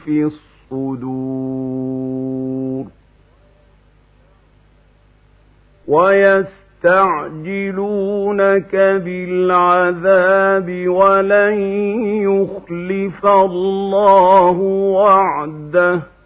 في الصدور ويستعجلونك بالعذاب ولن يخلف الله وعده